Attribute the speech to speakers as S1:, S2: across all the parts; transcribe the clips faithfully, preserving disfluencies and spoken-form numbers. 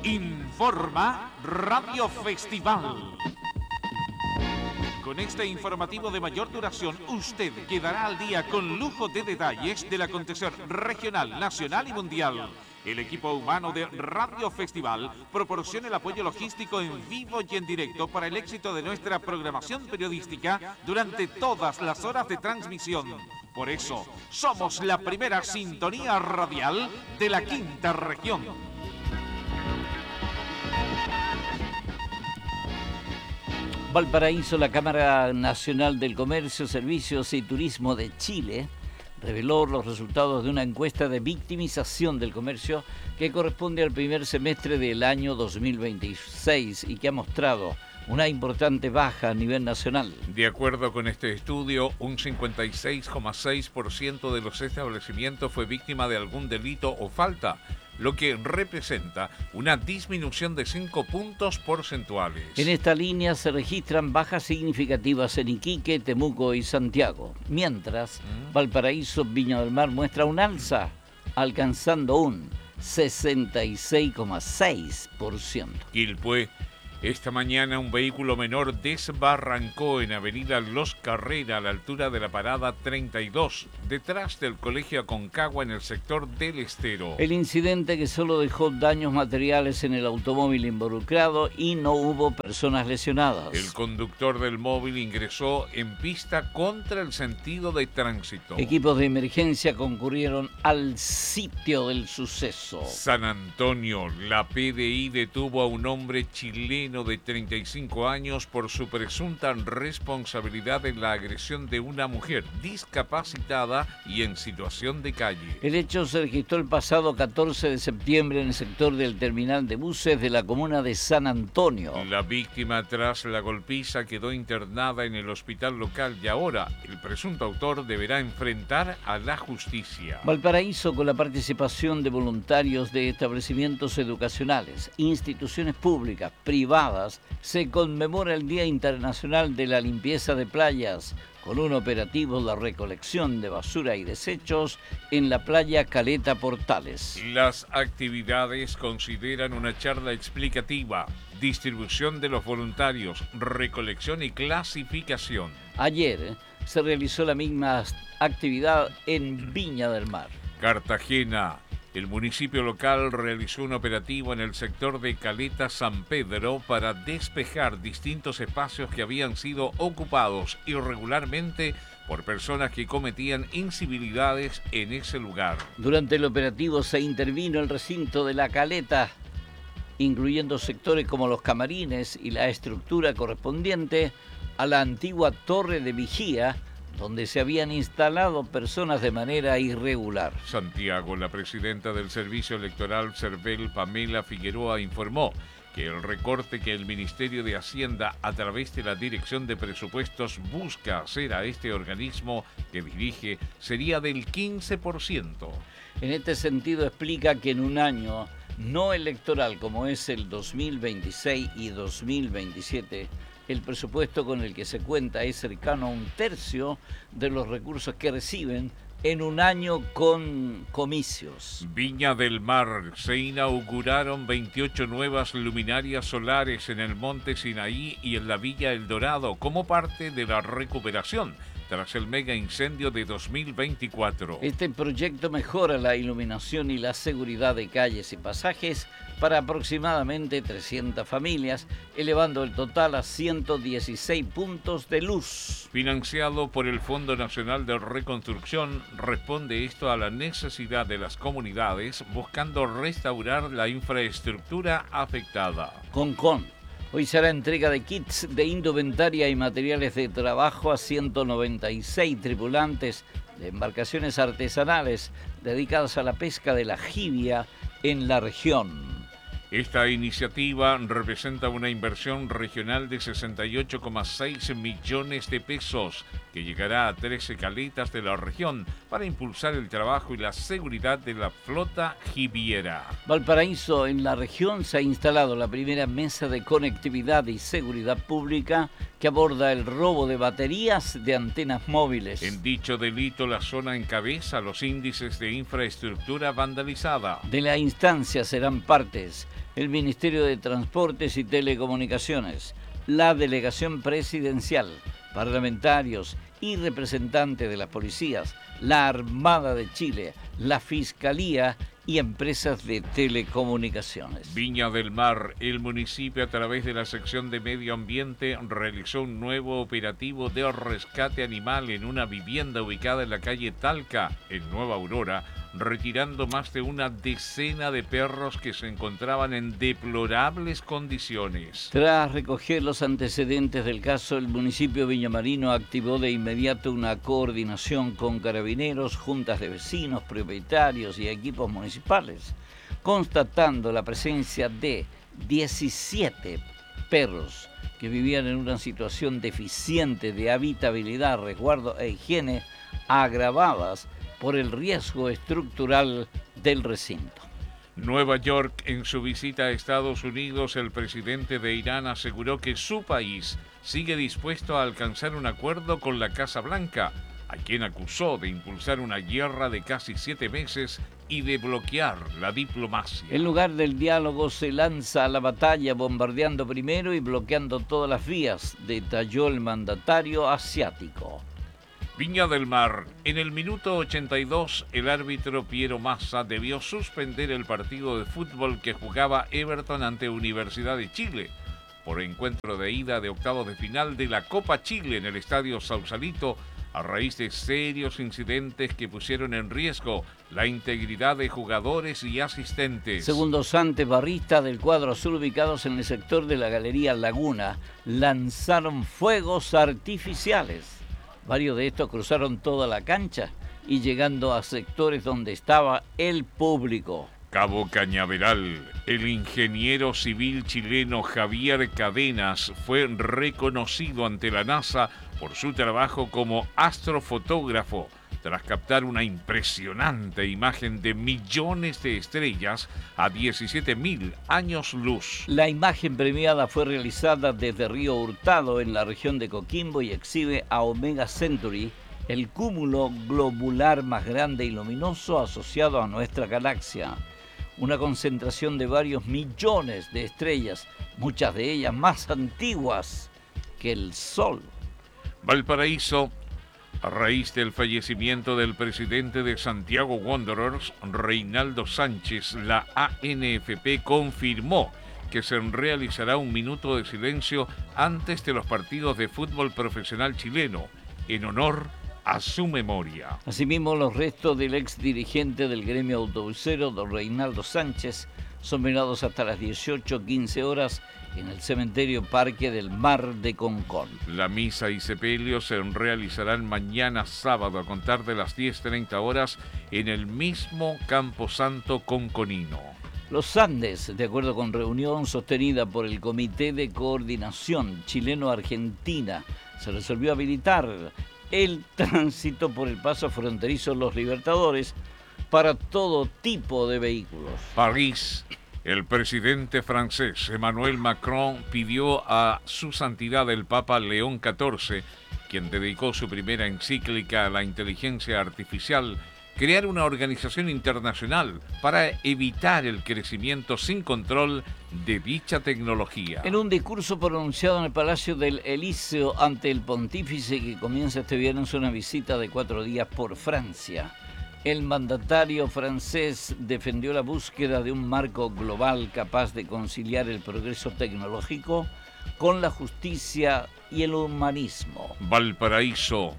S1: Informa Radio Festival. Con este informativo de mayor duración, usted quedará al día con lujo de detalles del acontecer regional, nacional y mundial. El equipo humano de Radio Festival proporciona el apoyo logístico en vivo y en directo para el éxito de nuestra programación periodística durante todas las horas de transmisión. Por eso, somos la primera sintonía radial de la quinta región.
S2: Valparaíso, la Cámara Nacional del Comercio, Servicios y Turismo de Chile reveló los resultados de una encuesta de victimización del comercio que corresponde al primer semestre del año dos mil veintiséis y que ha mostrado una importante baja a nivel nacional.
S3: De acuerdo con este estudio, un cincuenta y seis coma seis por ciento de los establecimientos fue víctima de algún delito o falta, lo que representa una disminución de cinco puntos porcentuales.
S2: En esta línea se registran bajas significativas en Iquique, Temuco y Santiago, mientras ¿Mm? Valparaíso, Viña del Mar muestra un alza, alcanzando un sesenta y seis coma seis por ciento.
S3: Quilpué. Esta mañana un vehículo menor desbarrancó en Avenida Los Carrera a la altura de la parada treinta y dos, detrás del Colegio Aconcagua en el sector del Estero.
S2: El incidente, que solo dejó daños materiales en el automóvil involucrado y no hubo personas lesionadas.
S3: El conductor del móvil ingresó en pista contra el sentido de tránsito.
S2: Equipos de emergencia concurrieron al sitio del suceso.
S3: San Antonio, la P D I detuvo a un hombre chileno de treinta y cinco años por su presunta responsabilidad en la agresión de una mujer discapacitada y en situación de calle.
S2: El hecho se registró el pasado catorce de septiembre en el sector del terminal de buses de la comuna de San Antonio.
S3: La víctima, tras la golpiza, quedó internada en el hospital local y ahora el presunto autor deberá enfrentar a la justicia.
S2: Valparaíso, con la participación de voluntarios de establecimientos educacionales, instituciones públicas, privadas, se conmemora el Día Internacional de la Limpieza de Playas, con un operativo de recolección de basura y desechos en la playa Caleta Portales.
S3: Las actividades consideran una charla explicativa, distribución de los voluntarios, recolección y clasificación.
S2: Ayer se realizó la misma actividad en Viña del Mar.
S3: Cartagena. El municipio local realizó un operativo en el sector de Caleta San Pedro para despejar distintos espacios que habían sido ocupados irregularmente por personas que cometían incivilidades en ese lugar.
S2: Durante el operativo se intervino el recinto de la Caleta, incluyendo sectores como los camarines y la estructura correspondiente a la antigua torre de vigía, donde se habían instalado personas de manera irregular.
S3: Santiago, la presidenta del Servicio Electoral CERVEL, Pamela Figueroa, informó que el recorte que el Ministerio de Hacienda, a través de la Dirección de Presupuestos, busca hacer a este organismo que dirige sería del quince por ciento.
S2: En este sentido, explica que en un año no electoral como es el dos mil veintiséis y dos mil veintisiete, el presupuesto con el que se cuenta es cercano a un tercio de los recursos que reciben en un año con comicios.
S3: Viña del Mar. Se inauguraron veintiocho nuevas luminarias solares en el Monte Sinaí y en la Villa El Dorado como parte de la recuperación tras el mega incendio de dos mil veinticuatro.
S2: Este proyecto mejora la iluminación y la seguridad de calles y pasajes para aproximadamente trescientas familias, elevando el total a ciento dieciséis puntos de luz.
S3: Financiado por el Fondo Nacional de Reconstrucción, responde esto a la necesidad de las comunidades buscando restaurar la infraestructura afectada.
S2: Concon. Hoy será entrega de kits de indumentaria y materiales de trabajo a ciento noventa y seis tripulantes de embarcaciones artesanales dedicadas a la pesca de la jibia en la región.
S3: Esta iniciativa representa una inversión regional de sesenta y ocho coma seis millones de pesos que llegará a trece caletas de la región para impulsar el trabajo y la seguridad de la flota jibiera.
S2: Valparaíso, en la región, se ha instalado la primera mesa de conectividad y seguridad pública que aborda el robo de baterías de antenas móviles.
S3: En dicho delito, la zona encabeza los índices de infraestructura vandalizada.
S2: De la instancia serán partes el Ministerio de Transportes y Telecomunicaciones, la Delegación Presidencial, parlamentarios y representantes de las policías, la Armada de Chile, la Fiscalía y empresas de telecomunicaciones.
S3: Viña del Mar, el municipio a través de la sección de Medio Ambiente realizó un nuevo operativo de rescate animal en una vivienda ubicada en la calle Talca, en Nueva Aurora, retirando más de una decena de perros que se encontraban en deplorables condiciones.
S2: Tras recoger los antecedentes del caso, el municipio villamarino activó de inmediato una coordinación con carabineros, juntas de vecinos, propietarios y equipos municipales, constatando la presencia de diecisiete perros que vivían en una situación deficiente de habitabilidad, resguardo e higiene, agravadas por el riesgo estructural del recinto.
S3: Nueva York, en su visita a Estados Unidos, el presidente de Irán aseguró que su país sigue dispuesto a alcanzar un acuerdo con la Casa Blanca, a quien acusó de impulsar una guerra de casi siete meses y de bloquear la diplomacia.
S2: En lugar del diálogo se lanza a la batalla bombardeando primero y bloqueando todas las vías, detalló el mandatario asiático.
S3: Viña del Mar. En el minuto ochenta y dos, el árbitro Piero Massa debió suspender el partido de fútbol que jugaba Everton ante Universidad de Chile por encuentro de ida de octavos de final de la Copa Chile en el Estadio Sausalito, a raíz de serios incidentes que pusieron en riesgo la integridad de jugadores y asistentes.
S2: Segundos antes, barristas del cuadro azul ubicados en el sector de la Galería Laguna lanzaron fuegos artificiales. Varios de estos cruzaron toda la cancha y llegando a sectores donde estaba el público.
S3: Cabo Cañaveral. El ingeniero civil chileno Javier Cadenas fue reconocido ante la NASA por su trabajo como astrofotógrafo, tras captar una impresionante imagen de millones de estrellas a diecisiete mil años luz.
S2: La imagen premiada fue realizada desde Río Hurtado, en la región de Coquimbo, y exhibe a Omega Centauri, el cúmulo globular más grande y luminoso asociado a nuestra galaxia. Una concentración de varios millones de estrellas, muchas de ellas más antiguas que el Sol.
S3: Valparaíso. A raíz del fallecimiento del presidente de Santiago Wanderers, Reinaldo Sánchez, la A N F P confirmó que se realizará un minuto de silencio antes de los partidos de fútbol profesional chileno, en honor a su memoria.
S2: Asimismo, los restos del ex dirigente del gremio autobusero, don Reinaldo Sánchez, son velados hasta las dieciocho quince horas en el cementerio Parque del Mar de Concón.
S3: La misa y sepelio se realizarán mañana sábado a contar de las diez treinta horas en el mismo Camposanto conconino.
S2: Los Andes, de acuerdo con reunión sostenida por el Comité de Coordinación Chileno-Argentina, se resolvió habilitar el tránsito por el paso fronterizo Los Libertadores para todo tipo de vehículos.
S3: París. El presidente francés Emmanuel Macron pidió a su santidad el Papa León catorce, quien dedicó su primera encíclica a la inteligencia artificial, crear una organización internacional para evitar el crecimiento sin control de dicha tecnología.
S2: En un discurso pronunciado en el Palacio del Elíseo ante el pontífice, que comienza este viernes una visita de cuatro días por Francia, el mandatario francés defendió la búsqueda de un marco global capaz de conciliar el progreso tecnológico con la justicia y el humanismo.
S3: Valparaíso.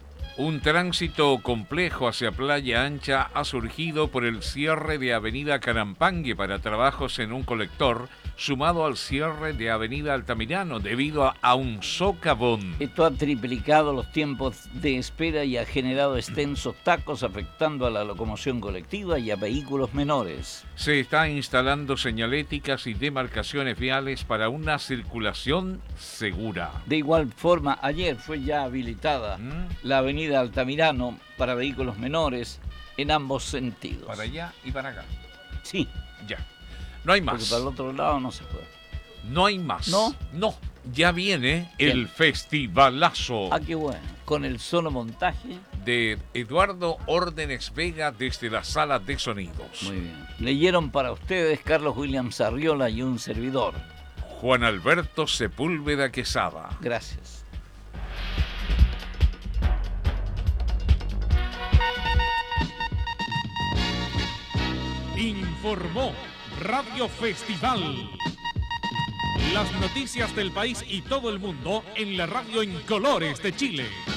S3: Un tránsito complejo hacia Playa Ancha ha surgido por el cierre de Avenida Carampangue para trabajos en un colector, sumado al cierre de Avenida Altamirano debido a, a un socavón.
S2: Esto ha triplicado los tiempos de espera y ha generado extensos tacos, afectando a la locomoción colectiva y a vehículos menores.
S3: Se está instalando señaléticas y demarcaciones viales para una circulación segura.
S2: De igual forma, ayer fue ya habilitada ¿Mm? la Avenida Altamirano para vehículos menores en ambos sentidos.
S3: Para allá y para acá.
S2: Sí.
S3: Ya. No hay más.
S2: Porque para el otro lado no se puede.
S3: No hay más.
S2: ¿No?
S3: No. ya viene el festivalazo.
S2: Ah, qué bueno. Con el sonomontaje
S3: de Eduardo Órdenes Vega desde la sala de sonidos.
S2: Muy bien. Leyeron para ustedes Carlos Williams Arriola y un servidor,
S3: Juan Alberto Sepúlveda Quesada.
S2: Gracias.
S1: Informó Radio Festival. Las noticias del país y todo el mundo en la radio en colores de Chile.